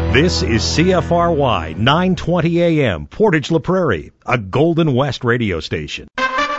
This is CFRY 920 AM, Portage La Prairie, a Golden West radio station.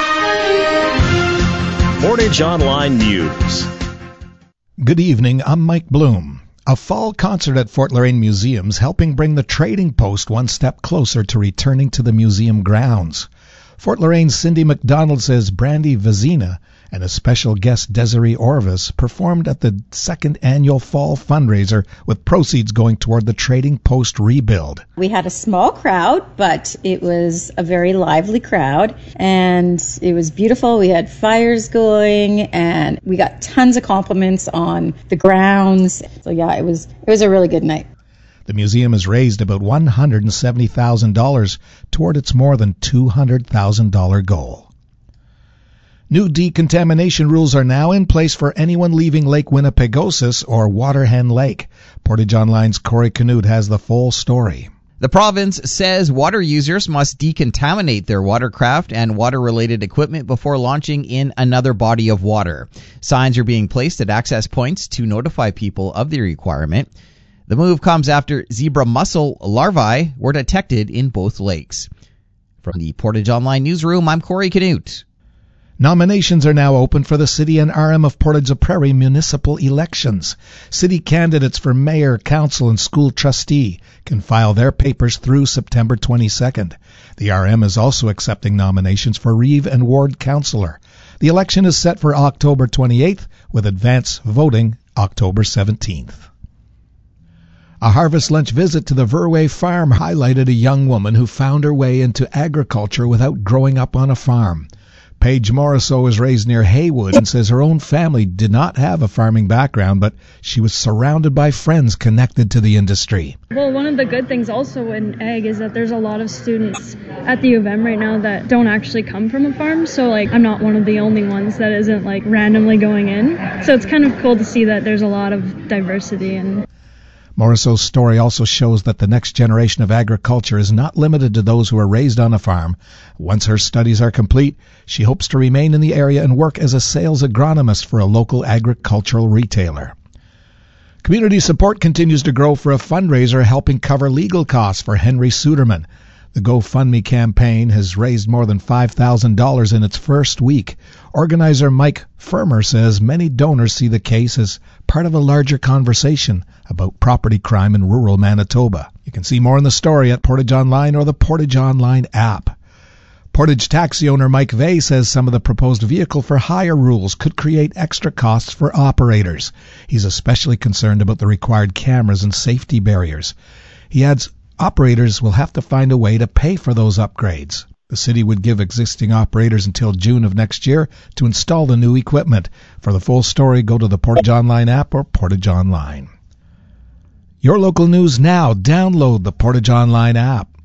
Portage Online News. Good evening, I'm Mike Bloom. A fall concert at Fort Loraine Museum's helping bring the Trading Post one step closer to returning to the museum grounds. Fort Loraine's Cindy McDonald says Brandy Vizina and a special guest Desiree Orvis performed at the second annual fall fundraiser with proceeds going toward the Trading Post rebuild. We had a small crowd, but it was a very lively crowd, and it was beautiful. We had fires going, and we got tons of compliments on the grounds. So yeah, it was a really good night. The museum has raised about $170,000 toward its more than $200,000 goal. New decontamination rules are now in place for anyone leaving Lake Winnipegosis or Waterhen Lake. Portage Online's Corey Canute has the full story. The province says water users must decontaminate their watercraft and water-related equipment before launching in another body of water. Signs are being placed at access points to notify people of the requirement. The move comes after zebra mussel larvae were detected in both lakes. From the Portage Online newsroom, I'm Corey Canute. Nominations are now open for the City and RM of Portage La Prairie municipal elections. City candidates for mayor, council, and school trustee can file their papers through September 22nd. The RM is also accepting nominations for Reeve and Ward councillor. The election is set for October 28th, with advance voting October 17th. A harvest lunch visit to the Verway farm highlighted a young woman who found her way into agriculture without growing up on a farm. Paige Morisseau was raised near Haywood and says her own family did not have a farming background, but she was surrounded by friends connected to the industry. Well, one of the good things also in ag is that there's a lot of students at the U of M right now that don't actually come from a farm. So I'm not one of the only ones that isn't randomly going in. So it's kind of cool to see that there's a lot of diversity. And Morisseau's story also shows that the next generation of agriculture is not limited to those who are raised on a farm. Once her studies are complete, she hopes to remain in the area and work as a sales agronomist for a local agricultural retailer. Community support continues to grow for a fundraiser helping cover legal costs for Henry Suderman. The GoFundMe campaign has raised more than $5,000 in its first week. Organizer Mike Firmer says many donors see the case as part of a larger conversation about property crime in rural Manitoba. You can see more in the story at Portage Online or the Portage Online app. Portage taxi owner Mike Vey says some of the proposed vehicle for hire rules could create extra costs for operators. He's especially concerned about the required cameras and safety barriers. He adds operators will have to find a way to pay for those upgrades. The city would give existing operators until June of next year to install the new equipment. For the full story, go to the Portage Online app or Portage Online. Your local news now. Download the Portage Online app.